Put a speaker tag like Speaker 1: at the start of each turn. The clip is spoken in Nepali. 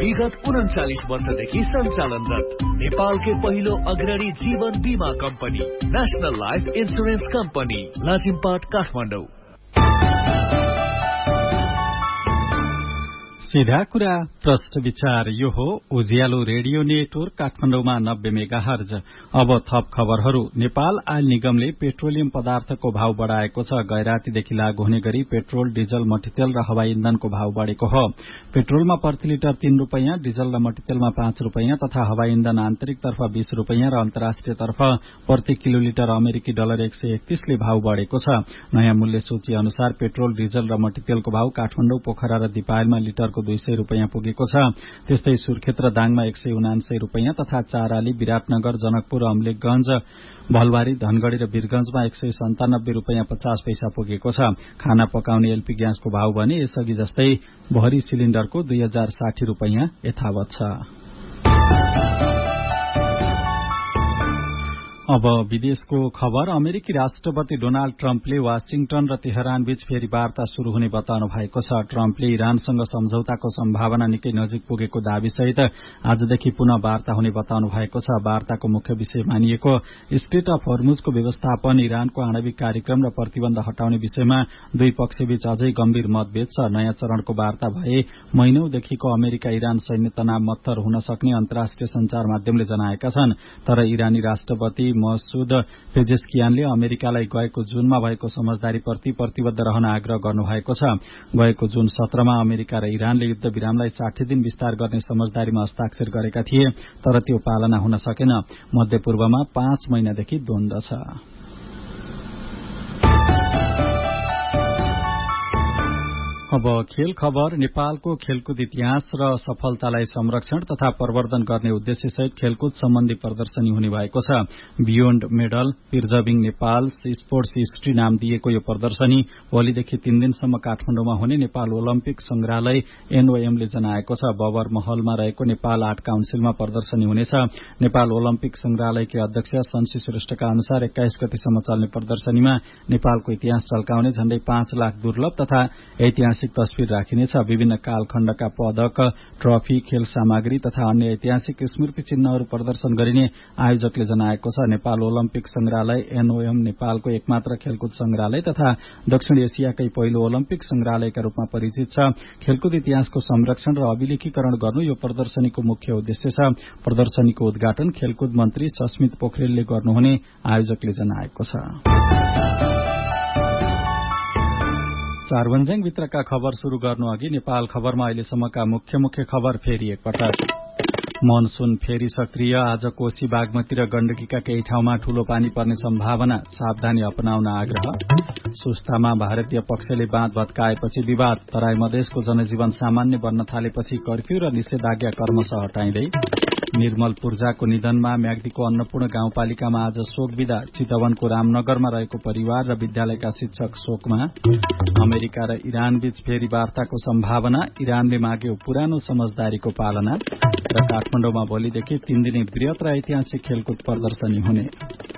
Speaker 1: विगत 39 वर्षदेखि सञ्चालनरत नेपालकै पहिलो अग्रणी जीवन बीमा company national life insurance company Lazimpat Kathmandu.
Speaker 2: सीधा कुरा प्रश्न विचार यो हो उज्यालो रेडियो नेटवर्क काठमाडौँमा 90 मेगाहर्ज। अब थप खबरहरू। नेपाल आयल निगमले पेट्रोलियम पदार्थको भाव बढ़ाएको छ। गैरातीदेखि लागू हुने गरी पेट्रोल, डिजल, मट्टीतेल र हवाई इन्धनको भाव बढ़ेको हो। पेट्रोलमा प्रति लिटर 3 रुपैयाँ, डिजल र मट्टीतेलमा 5 रुपैयाँ तथा हवाई इन्धन आन्तरिकतर्फ 20 रुपैयाँ र अन्तर्राष्ट्रियतर्फ प्रति किलोलिटर अमेरिकी डलर 131 ले भाव बढ़ेको छ। नयाँ मूल्य सूची अनुसार पेट्रोल, डिजल र मट्टीतेलको भाव काठमाडौँ, पोखरा र दिपायलमा लिटरको 200 रुपैयाँ पुगेको छ। त्यस्तै सुर्खेत र दाङमा 179 रुपैयाँ तथा चाराली, विराटनगर, जनकपुर, अम्लेखगंज, भलबारी, धनगढ़ी र वीरगंजमा 197 रुपैयाँ 50 पैसा पुगेको छ। खाना पकाउने एलपी ग्यासको भाव भने यसअघि जस्तै भरी सिलिण्डरको 2060 रुपैयाँ यथावत छ। अब विदेशको खबर। अमेरिकी राष्ट्रपति डोनाल्ड ट्रम्पले वाशिंगटन र तेहरान बीच फेरि वार्ता शुरू हुने बताउनु भएको छ। ट्रम्पले इरानसँग सम्झौताको सम्भावना निकै नजिक पुगेको दावीसहित आजदेखि पुनः वार्ता हुने बताउनु भएको छ। वार्ताको मुख्य विषय मानिएको स्टेट अफ हर्मुजको व्यवस्थापन, इरानको आणविक कार्यक्रम र प्रतिबन्ध हटाउने विषयमा दुई पक्षबीच अझै गम्भीर मतभेद छ। नयाँ चरणको वार्ता भए महिनौंदेखिको अमेरिका इरान सैन्य तनाव मत्थर हुन सक्ने अन्तर्राष्ट्रिय संचार माध्यमले जनाएका छन्। तर इरानी राष्ट्रपति मसूद पेजेस्कियानले अमेरिकालाई गएको जुनमा भएको समझदारीप्रति प्रतिबद्ध रहन आग्रह गर्नुभएको छ। गएको जुन 17मा अमेरिका र इरानले युद्ध विरामलाई 60 दिन विस्तार गर्ने समझदारीमा हस्ताक्षर गरेका थिए, तर त्यो पालना हुन सकेन। मध्यपूर्वमा 5 महिनादेखि द्वन्द्व छ। अब खेल खबर। नेपालको खेलकुद इतिहास र सफलतालाई संरक्षण तथा प्रवर्धन गर्ने उद्देश्यसहित खेलकुद सम्बन्धी प्रदर्शनी हुने भएको छ। Beyond medal preserving Nepal sports history नाम दिएको यो प्रदर्शनी भोलिदेखि 3 दिनसम्म काठमाडौँमा हुने नेपाल ओलम्पिक संग्रहालय एनओएमले जनाएको छ। बबर महलमा रहेको नेपाल आर्ट काउन्सिलमा प्रदर्शनी हुनेछ। नेपाल ओलम्पिक संग्रहालयकी अध्यक्ष शंसी श्रेष्ठका अनुसार 21 गतेसम्म चल्ने प्रदर्शनीमा नेपालको इतिहास झल्काउने झण्डै 5 लाख दुर्लभ तथा ऐतिहासिक तस्विर राखिनेछ। विभिन्न कालखण्डका पदक, ट्रफी, खेल सामग्री तथा अन्य ऐतिहासिक स्मृति चिन्हहरू प्रदर्शन गरिने आयोजकले जनाएको छ। नेपाल ओलम्पिक संग्रहालय एनओएम नेपालको एकमात्र खेलकुद संग्रहालय तथा दक्षिण एसियाकै पहिलो ओलम्पिक संग्रहालयका रूपमा परिचित छ। खेलकुद इतिहासको संरक्षण र अभिलेखीकरण गर्नु यो प्रदर्शनीको मुख्य उद्देश्य छ। प्रदर्शनीको उद्घाटन खेलकुद मन्त्री सस्मित पोखरेलले गर्नुहुने आयोजकले जनाएको छ। चारवन्ज्याङ भित्रका खबर शुरू गर्नु अघि नेपाल खबरमा अहिलेसम्मका मुख्य खबर फेरि एकपटक। मनसून फेरि सक्रिय। आज कोशी, बागमती र गण्डकीका केही ठाउँमा ठूलो पानी पर्ने सम्भावना, सावधानी अपनाउन आग्रह। सुस्तामा भारतीय पक्षले बाँध भत्काएपछि विवाद। तराई मधेसको जनजीवन सामान्य बन्न थालेपछि कर्फ्यू र निषेधाज्ञा क्रमशः हटाइँदै। निर्मल पूर्जाको निधनमा म्याग्दीको अन्नपूर्ण गाउँपालिकामा आज शोक विदा। चितवनको रामनगरमा रहेको परिवार र विद्यालयका शिक्षक शोकमा। अमेरिका र इरान बीच फेरि वार्ताको सम्भावना, इरानले माग्यो पुरानो समझदारीको पालना। र काठमाडौँमा भोलिदेखि 3 दिने वृहत र ऐतिहासिक खेलकुद प्रदर्शनी हुने।